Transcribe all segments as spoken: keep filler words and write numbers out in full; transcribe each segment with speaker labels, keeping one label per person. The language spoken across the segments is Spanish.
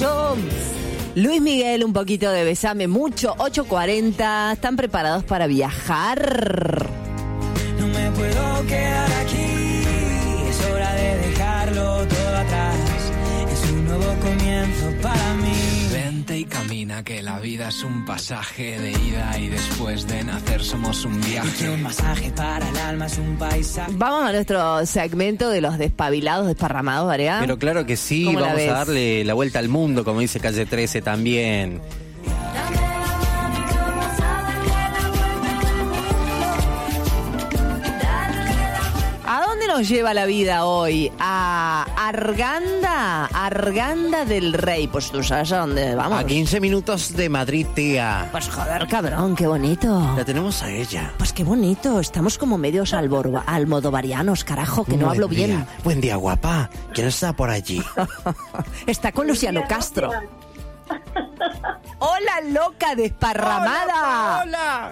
Speaker 1: yo. Luis Miguel, un poquito de Besame Mucho, ocho cuarenta. ¿Están preparados para viajar?
Speaker 2: No me puedo quedar aquí, es hora de dejarlo todo atrás. Es un nuevo comienzo para mí. Vente y camina, que la vida es un pasaje de ida y después de nacer somos un viaje. Un masaje para el alma es un paisaje.
Speaker 1: Vamos a nuestro segmento de los despabilados, desparramados, ¿verdad?
Speaker 3: Pero claro que sí,
Speaker 1: ¿Cómo la
Speaker 3: vamos
Speaker 1: ves?
Speaker 3: a darle la vuelta al mundo, como dice Calle trece también.
Speaker 1: ¿A dónde nos lleva la vida hoy? A Arganda, Arganda del Rey. Pues tú sabes a dónde vamos.
Speaker 3: A quince minutos de Madrid, tía.
Speaker 1: Pues joder, cabrón, qué bonito.
Speaker 3: La tenemos a ella.
Speaker 1: Pues qué bonito, estamos como medios albor- almodovarianos, carajo, que no
Speaker 3: Buen
Speaker 1: hablo
Speaker 3: día.
Speaker 1: bien.
Speaker 3: Buen día, guapa. ¿Quién está por allí?
Speaker 1: Está con Luciano Castro. Hola, loca desparramada.
Speaker 3: ¡Hola!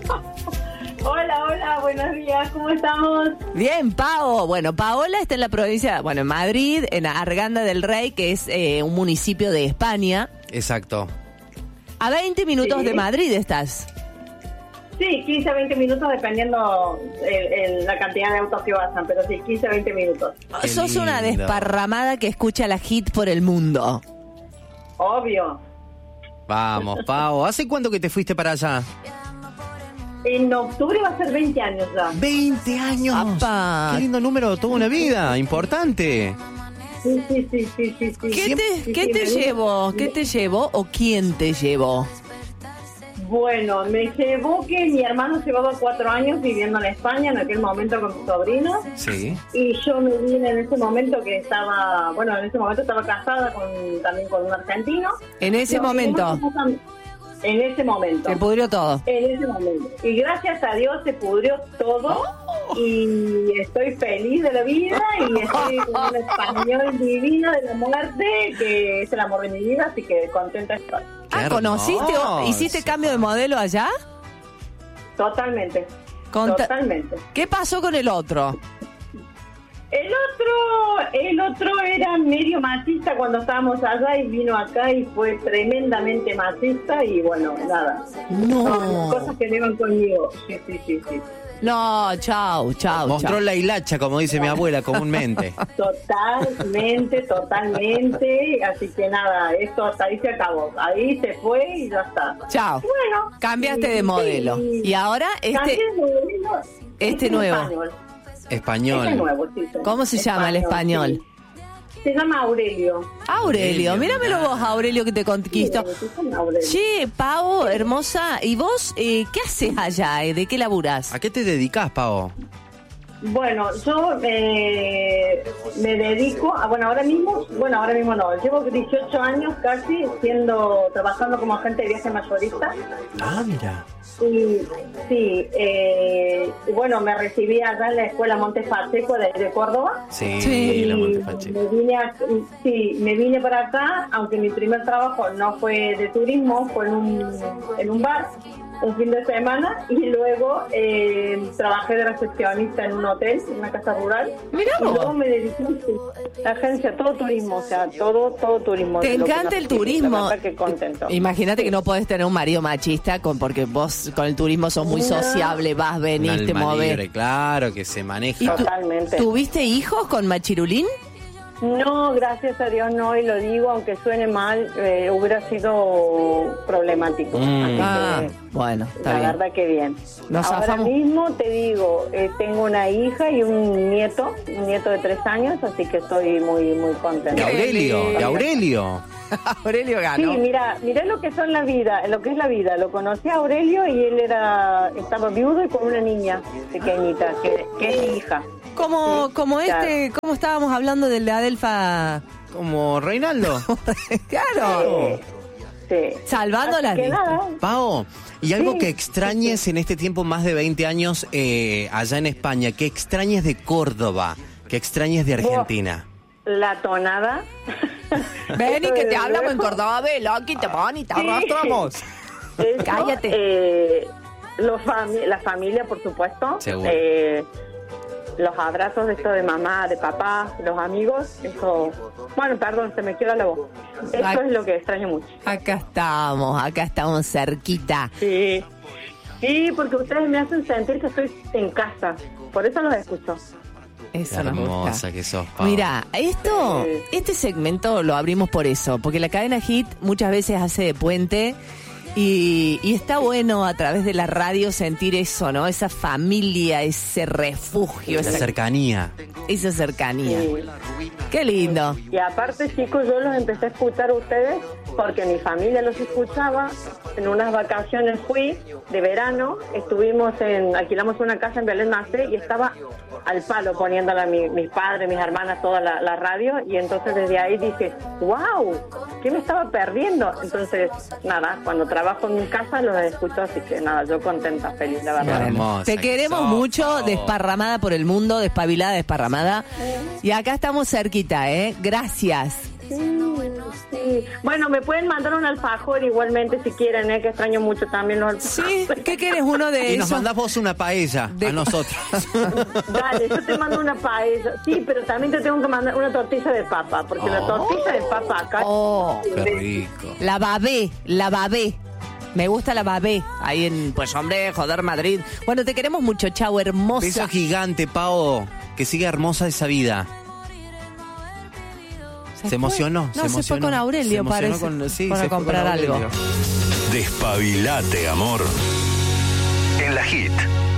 Speaker 4: Hola, hola, buenos días, ¿cómo estamos?
Speaker 1: Bien, Pao. Bueno, Paola está en la provincia, bueno, en Madrid, en Arganda del Rey, que es eh, un municipio de España.
Speaker 3: Exacto.
Speaker 1: A veinte minutos
Speaker 4: Sí.
Speaker 1: de Madrid estás.
Speaker 4: Sí, quince a veinte minutos dependiendo el, el- la cantidad de autos que pasan, pero sí, quince a veinte minutos.
Speaker 3: Qué
Speaker 1: Sos una
Speaker 3: lindo.
Speaker 1: desparramada que escucha la hit por el mundo.
Speaker 4: Obvio.
Speaker 3: Vamos, Pau. ¿Hace cuánto que te fuiste para allá?
Speaker 4: En octubre va a ser veinte años ya.
Speaker 3: veinte años.
Speaker 1: ¡Apa!
Speaker 3: Qué lindo número, toda una vida. Importante.
Speaker 4: Sí, sí, sí, sí, sí. sí.
Speaker 1: ¿Qué
Speaker 3: Siempre-
Speaker 1: te,
Speaker 4: sí,
Speaker 1: qué
Speaker 4: sí,
Speaker 1: te
Speaker 4: me-
Speaker 1: llevó? ¿Qué te llevó o quién te llevó?
Speaker 4: Bueno, me llevó que mi hermano llevaba cuatro años viviendo en España en aquel momento con mis sobrinos.
Speaker 3: Sí.
Speaker 4: Y yo me vine en ese momento que estaba, bueno, en ese momento estaba casada con, también con un argentino.
Speaker 1: En ese
Speaker 4: Nos
Speaker 1: momento.
Speaker 4: vinimos a- En ese momento.
Speaker 1: Se pudrió todo.
Speaker 4: En ese momento. Y gracias a Dios se pudrió todo. Y estoy feliz de la vida. Y estoy con un español divino de la muerte, que es el amor de mi vida. Así que contenta estoy.
Speaker 1: Ah,
Speaker 3: Qué
Speaker 1: ¿conociste o
Speaker 3: hermoso.
Speaker 1: hiciste cambio de modelo allá?
Speaker 4: Totalmente.
Speaker 1: Conta-
Speaker 4: Totalmente.
Speaker 1: ¿Qué pasó con el otro?
Speaker 4: El otro, el otro era medio machista cuando estábamos allá y vino acá y fue tremendamente machista y bueno, nada.
Speaker 1: No.
Speaker 4: Son cosas que llevan conmigo. Sí, sí, sí, sí.
Speaker 1: No, chau, chau,
Speaker 3: Mostró
Speaker 1: chau.
Speaker 3: la hilacha, como dice mi abuela comúnmente.
Speaker 4: Totalmente, totalmente. Así que nada, esto hasta ahí se acabó. Ahí se fue y ya está.
Speaker 1: Chao.
Speaker 4: Bueno.
Speaker 1: Cambiaste
Speaker 4: y-
Speaker 1: de modelo.
Speaker 4: sí.
Speaker 1: Y ahora este,
Speaker 4: Cambié de modelo.
Speaker 1: este
Speaker 4: es
Speaker 1: nuevo.
Speaker 4: español.
Speaker 3: Español.
Speaker 4: Este nuevo, sí, sí.
Speaker 1: ¿Cómo se llama el español?
Speaker 4: sí. Se llama Aurelio.
Speaker 1: Aurelio,
Speaker 3: Aurelio,
Speaker 1: míramelo
Speaker 3: mirá.
Speaker 1: vos, Aurelio, que te conquisto.
Speaker 4: Sí, se llama Aurelio.
Speaker 1: Che, Pau, hermosa, ¿y vos eh, qué haces allá? eh? ¿De qué laburás?
Speaker 3: ¿A qué te dedicas, Pau?
Speaker 4: Bueno, yo eh, me dedico a, bueno, ahora mismo, bueno, ahora mismo no, llevo dieciocho años casi siendo, trabajando como agente de viaje mayorista.
Speaker 3: Ah, mira.
Speaker 4: Y sí, eh, y bueno, me recibí allá en la escuela Montefacheco de, de Córdoba.
Speaker 3: Sí,
Speaker 1: Sí.
Speaker 3: la
Speaker 4: Y
Speaker 3: Montefache.
Speaker 4: me vine a- sí, me vine para acá, aunque mi primer trabajo no fue de turismo, fue en un, en un bar, un fin de semana, y luego eh, trabajé de recepcionista en un hotel, en una casa rural.
Speaker 1: Mirá
Speaker 4: y
Speaker 1: vos.
Speaker 4: luego me dediqué a la agencia, todo turismo, o sea, todo, todo turismo.
Speaker 1: Te
Speaker 4: Lo que
Speaker 1: encanta
Speaker 4: nos-
Speaker 1: el turismo.
Speaker 4: La verdad que contento.
Speaker 1: Imagínate que no podés tener un marido machista con porque vos con el turismo sos muy
Speaker 4: No.
Speaker 1: sociable, vas,
Speaker 3: Un
Speaker 1: venís, te
Speaker 3: alma
Speaker 1: movés.
Speaker 3: libre, claro, que se
Speaker 1: ¿Y
Speaker 3: maneja.
Speaker 1: tú-
Speaker 4: Totalmente.
Speaker 1: ¿Tuviste hijos con Machirulín?
Speaker 4: No, gracias a Dios no, y lo digo, aunque suene mal, eh, hubiera sido problemático.
Speaker 3: Mm.
Speaker 4: Así
Speaker 1: Ah,
Speaker 4: que,
Speaker 1: bueno, está
Speaker 4: la
Speaker 1: bien.
Speaker 4: verdad que bien.
Speaker 1: Nos
Speaker 4: Ahora
Speaker 1: zafamos.
Speaker 4: mismo te digo, eh, tengo una hija y un nieto, un nieto de tres años, así que estoy muy, muy
Speaker 3: De
Speaker 4: contenta.
Speaker 3: Aurelio,
Speaker 1: lindo.
Speaker 3: de Aurelio.
Speaker 1: Aurelio
Speaker 4: Sí,
Speaker 1: ganó.
Speaker 4: mira, mira lo que son la vida, lo que es la vida. Lo conocí a Aurelio y él era, estaba viudo y con una niña pequeñita, que, que es mi hija.
Speaker 1: Como,
Speaker 4: Sí,
Speaker 1: como
Speaker 4: claro.
Speaker 1: este, como estábamos hablando del de Adelfa.
Speaker 3: Como Reinaldo.
Speaker 1: Claro.
Speaker 4: Sí.
Speaker 1: Salvando
Speaker 4: Así
Speaker 1: las
Speaker 4: que
Speaker 1: vistas.
Speaker 4: nada,
Speaker 3: Pau, ¿y algo
Speaker 4: Sí,
Speaker 3: que extrañes en este tiempo, más de veinte años eh, allá en España? ¿Qué extrañes de Córdoba? ¿Qué extrañes de Argentina?
Speaker 4: la tonada.
Speaker 1: Ven y
Speaker 4: Eso
Speaker 1: que te
Speaker 4: desde
Speaker 1: hablamos en
Speaker 4: luego.
Speaker 1: Córdoba, ve, Loki, te van y te
Speaker 4: Sí.
Speaker 1: arrastramos.
Speaker 4: Eso,
Speaker 1: Cállate.
Speaker 4: eh, los fami- la familia, por supuesto.
Speaker 3: Seguro.
Speaker 4: Eh, los abrazos de esto de mamá, de papá, los amigos, eso, bueno, perdón, se me queda la voz. Eso
Speaker 1: Ay.
Speaker 4: es lo que extraño mucho.
Speaker 1: Acá estamos, acá estamos cerquita.
Speaker 4: Sí, sí, porque ustedes me hacen sentir que estoy en casa, por eso los escucho.
Speaker 1: Eso
Speaker 3: Qué
Speaker 1: nos
Speaker 3: hermosa
Speaker 1: gusta.
Speaker 3: que sos, Pau.
Speaker 1: Mira, esto, este segmento lo abrimos por eso, porque la cadena Hit muchas veces hace de puente y, y está bueno a través de la radio sentir eso, ¿no? Esa familia, ese refugio,
Speaker 3: La
Speaker 1: esa,
Speaker 3: cercanía.
Speaker 1: esa cercanía.
Speaker 4: Sí.
Speaker 1: Qué lindo.
Speaker 4: Y aparte, chicos, yo los empecé a escuchar a ustedes porque mi familia los escuchaba. En unas vacaciones fui de verano, estuvimos en, alquilamos una casa en Belén Macé y estaba al palo poniéndola mi, mis padres, mis hermanas, toda la, la radio, y entonces desde ahí dije, wow, ¿qué me estaba perdiendo? Entonces, nada, cuando trabajo en mi casa los escucho, así que nada, yo contenta, feliz, la verdad.
Speaker 3: Qué hermosa
Speaker 1: Te
Speaker 3: que
Speaker 1: queremos
Speaker 3: sos,
Speaker 1: mucho,
Speaker 3: Pau.
Speaker 1: desparramada por el mundo, despabilada, desparramada. Y acá estamos cerquita, ¿eh? Gracias.
Speaker 4: Sí, sí. Bueno, me pueden mandar un alfajor igualmente si quieren, ¿eh? Que extraño mucho también los alfajores.
Speaker 1: Sí, ¿qué querés uno de
Speaker 3: Y nos
Speaker 1: esos?
Speaker 3: mandás vos una paella
Speaker 1: De-
Speaker 3: a nosotros.
Speaker 4: Dale, yo te mando una paella. Sí, pero también te tengo que mandar una tortilla de papa, porque la
Speaker 3: Oh.
Speaker 4: tortilla de papa acá...
Speaker 1: Oh,
Speaker 3: Qué rico.
Speaker 1: la babé, la babé. Me gusta la babé. Ahí en, pues hombre, joder, Madrid. Bueno, te queremos mucho, chau, hermosa.
Speaker 3: Beso gigante, Pau. Que siga hermosa esa vida.
Speaker 1: ¿Se
Speaker 3: ¿Se emocionó?
Speaker 1: fue?
Speaker 3: ¿Se
Speaker 1: No, se fue
Speaker 3: emocionó?
Speaker 1: con Aurelio,
Speaker 3: Se emocionó
Speaker 1: parece,
Speaker 3: con- sí,
Speaker 1: para
Speaker 3: se fue con
Speaker 1: comprar algo.
Speaker 3: Aurelio.
Speaker 5: Despabilate, amor. En la Hit.